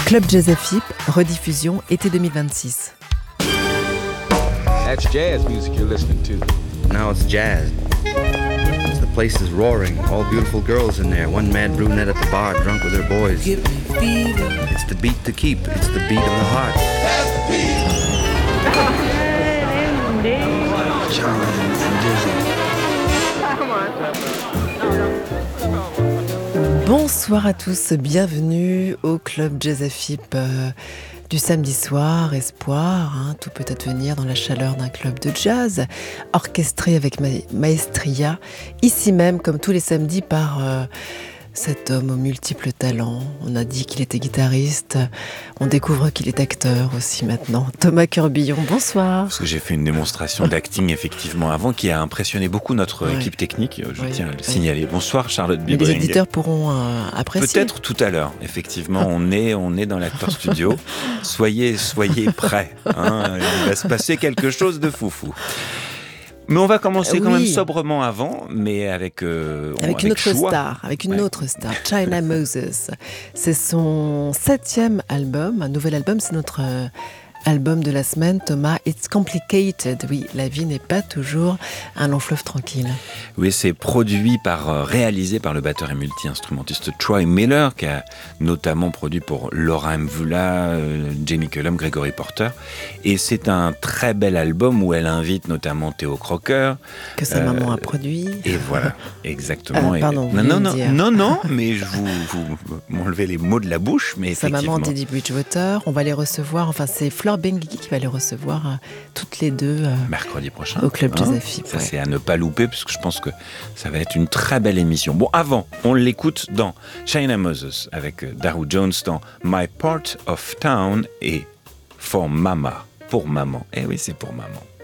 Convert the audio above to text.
Club Jazz FIP, rediffusion été 2026. That's jazz music you're listening to. Now it's jazz. The place is roaring. All beautiful girls in there. One mad brunette at the bar, drunk with her boys. It's the beat to keep. It's the beat of the heart. Bonsoir à tous, bienvenue au Club Jazz FIP du samedi soir. Espoir, tout peut advenir dans la chaleur d'un club de jazz, orchestré avec maestria, ici même comme tous les samedis par cet homme aux multiples talents. On a dit qu'il était guitariste, on découvre qu'il est acteur aussi maintenant. Thomas Curbillon, bonsoir. Parce que j'ai fait une démonstration d'acting effectivement avant qui a impressionné beaucoup notre équipe technique, je tiens à le signaler. Bonsoir Charlotte Bibring. Les éditeurs pourront apprécier. Peut-être tout à l'heure, effectivement, on est dans l'acteur studio. Soyez prêts, il va se passer quelque chose de foufou. Mais on va commencer quand même sobrement avant, mais avec une autre choix. star, China Moses. C'est son 7e album, un nouvel album, c'est notre album de la semaine, Thomas. It's complicated. Oui, la vie n'est pas toujours un long fleuve tranquille. Oui, c'est réalisé par le batteur et multi-instrumentiste Troy Miller, qui a notamment produit pour Laura Mvula, Jamie Cullum, Gregory Porter. Et c'est un très bel album où elle invite notamment Theo Crocker. Que sa maman a produit. Et voilà, exactement. Pardon, non, mais vous m'enlevez les mots de la bouche, mais sa effectivement. maman, Teddy Bridgewater, on va les recevoir, c'est Fleur Benguigui qui va les recevoir toutes les deux mercredi prochain au Club Jazz FIP. Ça c'est à ne pas louper parce que je pense que ça va être une très belle émission. Bon, avant, on l'écoute dans China Moses avec Daru Jones dans My Part of Town et For Mama, pour maman. Eh oui, c'est pour maman.